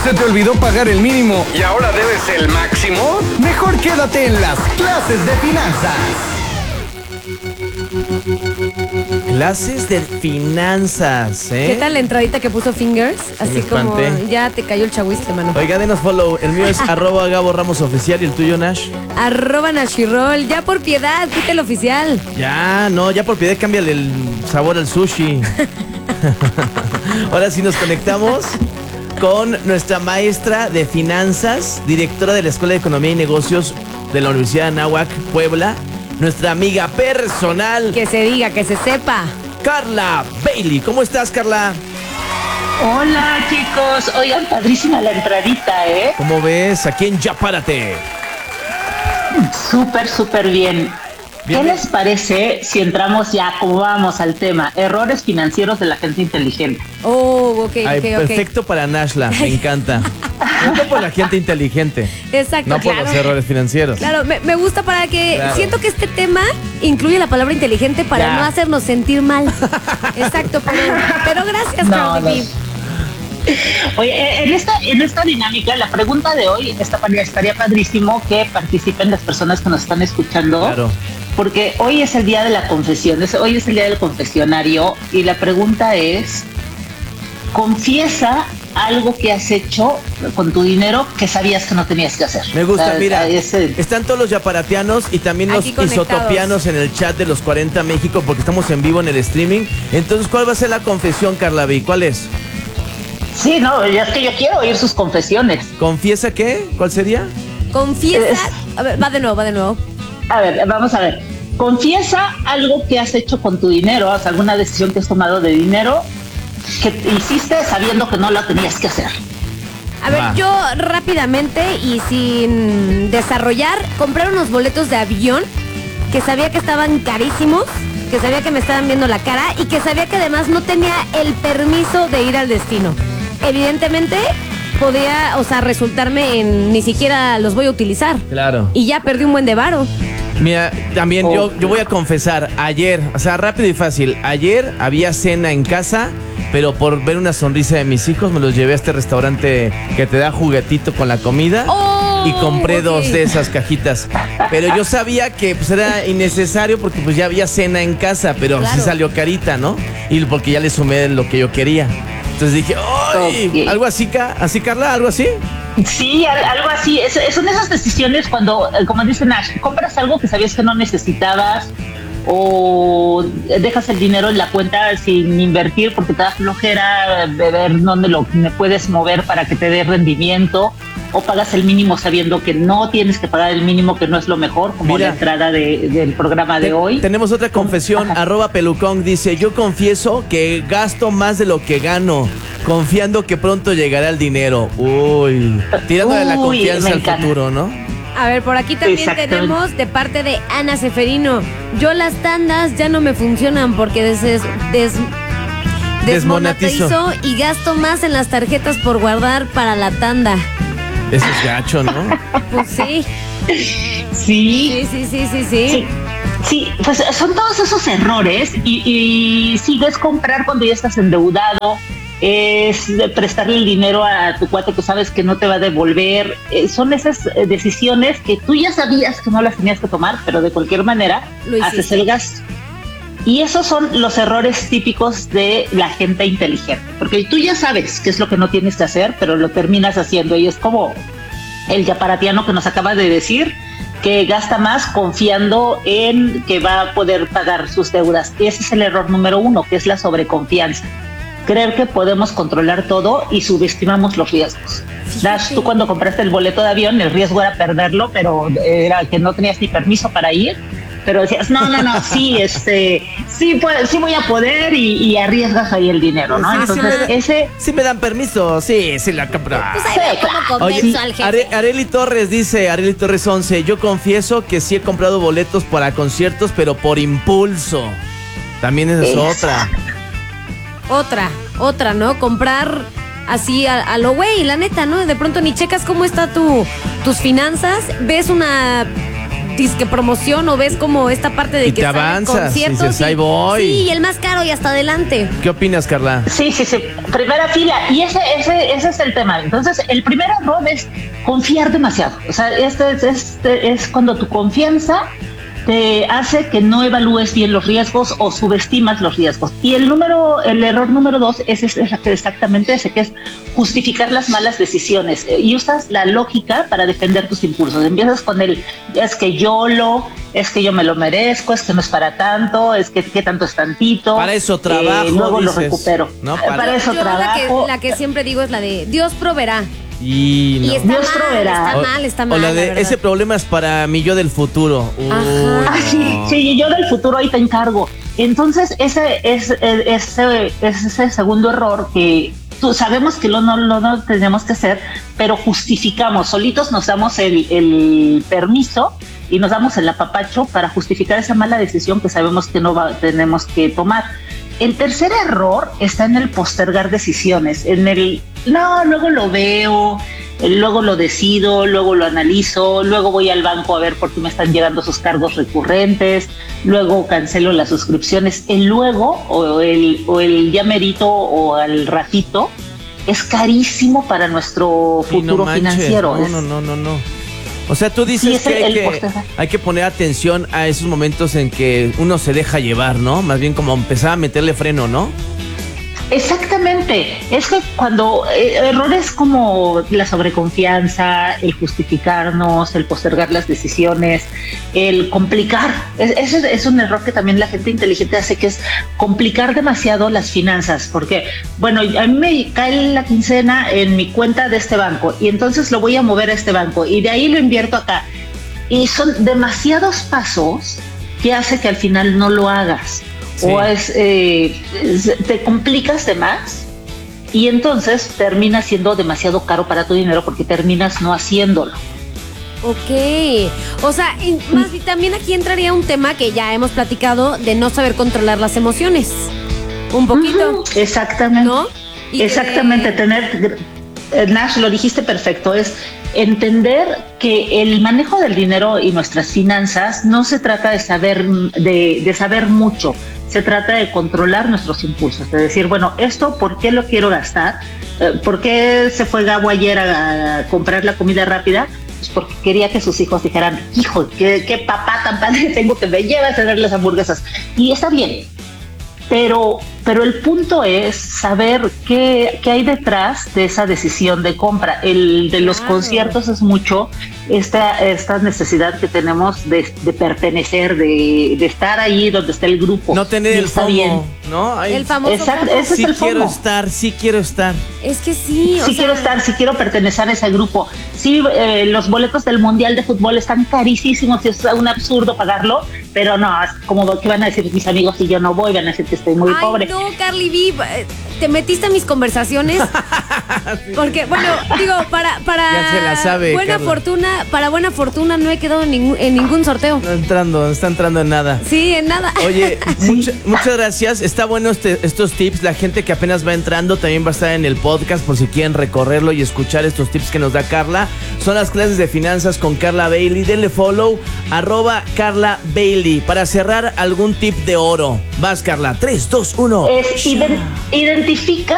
¿Se te olvidó pagar el mínimo y ahora debes el máximo? Mejor quédate en las clases de finanzas. Clases de finanzas, ¿eh? ¿Qué tal la entradita que puso Fingers? Así como ya te cayó el chagüiste, mano. Oiga, denos follow. El mío es @Gabo Ramos Oficial. ¿Y el tuyo, Nash? @Nashirol. Ya por piedad, quita el oficial. Ya por piedad, cámbiale el sabor al sushi. Ahora sí nos conectamos con nuestra maestra de finanzas, directora de la Escuela de Economía y Negocios de la Universidad de Anáhuac, Puebla, nuestra amiga personal. Que se diga, que se sepa. Carla Bailey. ¿Cómo estás, Carla? Hola, chicos. Oigan, padrísima la entradita, ¿eh? ¿Cómo ves? Aquí en Ya Párate. Súper bien. ¿Qué les parece si entramos ya, como vamos al tema, errores financieros de la gente inteligente? Oh, ok. Perfecto para Nashla, me encanta. Punto por la gente inteligente. Exacto, no por los errores financieros. Claro, me gusta para que... Claro. Siento que este tema incluye la palabra inteligente para no hacernos sentir mal. Exacto, pero gracias, Carly. Oye, en esta dinámica, la pregunta de hoy estaría padrísimo que participen las personas que nos están escuchando. Claro. Porque hoy es el día de la confesión, hoy es el día del confesionario y la pregunta es, confiesa algo que has hecho con tu dinero que sabías que no tenías que hacer. Me gusta, mira, están todos los yaparatianos y también los isotopianos en el chat de los 40 México porque estamos en vivo en el streaming. Entonces, ¿cuál va a ser la confesión, Carla B? ¿Cuál es? Sí, no, ya es que yo quiero oír sus confesiones. ¿Confiesa qué? ¿Cuál sería? Confiesa... A ver, va de nuevo. A ver, vamos a ver. Confiesa algo que has hecho con tu dinero, o sea, alguna decisión que has tomado de dinero que hiciste sabiendo que no la tenías que hacer. A ver, yo rápidamente y sin desarrollar, compré unos boletos de avión que sabía que estaban carísimos, que sabía que me estaban viendo la cara y que sabía que además no tenía el permiso de ir al destino. Evidentemente podía, resultarme en ni siquiera los voy a utilizar. Claro. Y ya perdí un buen de varo. Mira, también yo voy a confesar, ayer, rápido y fácil, ayer había cena en casa, pero por ver una sonrisa de mis hijos me los llevé a este restaurante que te da juguetito con la comida y compré 2 de esas cajitas. Pero yo sabía que era innecesario porque ya había cena en casa, pero sí salió carita, ¿no? Y porque ya le sumé lo que yo quería. Entonces dije, ¡ay! ¿Algo así, Carla? ¿Algo así? Sí, algo así. Son esas decisiones cuando, como dice Nash, compras algo que sabías que no necesitabas o dejas el dinero en la cuenta sin invertir porque te da flojera de ver dónde lo puedes mover para que te dé rendimiento, o pagas el mínimo sabiendo que no tienes que pagar el mínimo, que no es lo mejor, como la entrada del programa de hoy. Tenemos otra confesión. @Pelucón dice: yo confieso que gasto más de lo que gano, confiando que pronto llegará el dinero. Uy, tirándole la confianza al futuro, ¿no? A ver, por aquí también tenemos de parte de Ana Seferino: yo las tandas ya no me funcionan porque desmonetizo y gasto más en las tarjetas por guardar para la tanda. Eso es gacho, ¿no? Pues sí. Sí. Sí, pues son todos esos errores y sigues comprar cuando ya estás endeudado. Es de prestarle el dinero a tu cuate que sabes que no te va a devolver. Son esas decisiones que tú ya sabías que no las tenías que tomar, pero de cualquier manera haces el gasto. Y esos son los errores típicos de la gente inteligente, porque tú ya sabes qué es lo que no tienes que hacer, pero lo terminas haciendo. Y es como el yaparatiano que nos acaba de decir, que gasta más confiando en que va a poder pagar sus deudas. Y ese es el error número 1, que es la sobreconfianza. Creer que podemos controlar todo y subestimamos los riesgos. Dash, tú cuando compraste el boleto de avión, el riesgo era perderlo, pero era que no tenías ni permiso para ir. Pero decías, no, sí, sí voy a poder y arriesgas ahí el dinero, ¿no? Sí, entonces, sí me dan permiso, sí la compro. Pues ahí cómo convenzo al jefe. Arely Torres dice, Arely Torres 11, yo confieso que sí he comprado boletos para conciertos, pero por impulso. También esa es otra, ¿no? Comprar así a lo güey, la neta, ¿no? De pronto ni checas cómo está tus finanzas, ves una disque promoción o ves como esta parte de y que te salen avanzas, conciertos dices, ahí voy. Sí, y el más caro y hasta adelante. ¿Qué opinas, Carla? Sí, primera fila. Y ese es el tema. Entonces, el primer error es confiar demasiado. O sea, este es cuando tu confianza te hace que no evalúes bien los riesgos o subestimas los riesgos. Y el error número 2 es exactamente ese, que es justificar las malas decisiones. Y usas la lógica para defender tus impulsos. Empiezas con es que yo me lo merezco, es que no es para tanto, es que qué tanto es tantito. Para eso trabajo, luego dices, lo recupero. ¿no? Para eso trabajo. La que siempre digo es la de Dios proveerá. Y no. Está Dios mal, proveerá. está mal. O la de ese problema es para mi yo del futuro. Ajá. Sí, yo del futuro ahí te encargo. Entonces, ese segundo error que sabemos que no tenemos que hacer, pero justificamos, solitos nos damos el permiso y nos damos el apapacho para justificar esa mala decisión que sabemos que tenemos que tomar. El tercer error está en el postergar decisiones, luego lo veo, luego lo decido, luego lo analizo, luego voy al banco a ver por qué me están llegando sus cargos recurrentes, luego cancelo las suscripciones. El luego o el ya merito o al ratito es carísimo para nuestro futuro financiero. No. O sea, tú dices que hay que poner atención a esos momentos en que uno se deja llevar, ¿no? Más bien como empezar a meterle freno, ¿no? Exactamente. Es que cuando errores como la sobreconfianza, el justificarnos, el postergar las decisiones, el complicar, ese es un error que también la gente inteligente hace, que es complicar demasiado las finanzas. Porque, bueno, a mí me cae la quincena en mi cuenta de este banco y entonces lo voy a mover a este banco y de ahí lo invierto acá. Y son demasiados pasos que hace que al final no lo hagas. Sí. O te complicas de más y entonces termina siendo demasiado caro para tu dinero porque terminas no haciéndolo. Ok, o sea, más bien también aquí entraría un tema que ya hemos platicado de no saber controlar las emociones. Un poquito. Exactamente. ¿No? Exactamente, Nash, lo dijiste perfecto, es entender que el manejo del dinero y nuestras finanzas no se trata de saber mucho, se trata de controlar nuestros impulsos, de decir, bueno, esto, ¿por qué lo quiero gastar? ¿Por qué se fue Gabo ayer a comprar la comida rápida? Pues porque quería que sus hijos dijeran, hijo, qué papá tan padre tengo que me lleva a tener las hamburguesas. Y está bien, pero el punto es saber qué hay detrás de esa decisión de compra. El de los conciertos es mucho esta necesidad que tenemos de pertenecer, de estar ahí donde está el grupo. No tener el FOMO, bien, ¿no? El famoso exacto, ese sí es el FOMO. Sí quiero estar. Es que sí, quiero estar, sí quiero pertenecer a ese grupo. Sí, los boletos del Mundial de Fútbol están carísimos y es un absurdo pagarlo, pero no, como que van a decir mis amigos si yo no voy, van a decir que estoy muy pobre. No, Carly B, te metiste en mis conversaciones. Porque, bueno, digo, para ya se la sabe, buena Carla. fortuna, para buena fortuna no he quedado en ningún sorteo. No está entrando en nada. Sí, en nada. Oye, muchas gracias. Está bueno estos tips. La gente que apenas va entrando también va a estar en el podcast por si quieren recorrerlo y escuchar estos tips que nos da Carla. Son las clases de finanzas con Carla Bailey. Denle follow, @Carla Bailey. Para cerrar, algún tip de oro. Vas, Carla. 3, 2, 1. Identifica